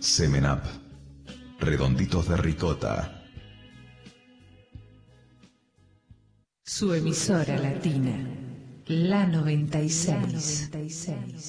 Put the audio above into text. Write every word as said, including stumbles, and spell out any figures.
Semen Up. Redonditos de ricota. Su emisora latina, la noventa y seis.